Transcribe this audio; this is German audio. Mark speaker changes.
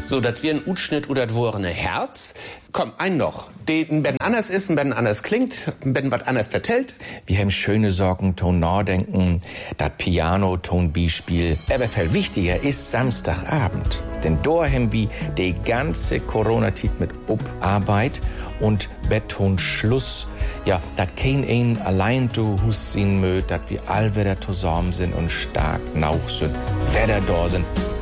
Speaker 1: So, das wir ein Utschnitt oder das wore Herz. Komm, ein noch. Den Ben anders ist, ein Ben anders klingt, ein Ben was anders vertellt.
Speaker 2: Wir haben schöne Sorgen, Ton Nachdenken, das Piano, Ton B-Spiel. Aber viel wichtiger ist Samstagabend. Denn da haben wir die ganze Corona-Zeit mit Arbeit und Beton Schluss. Ja, dat kein ein allein du Hus sehen mögt, dat wir all wieder zusammen sind und stark nauch sind, wieder da sind.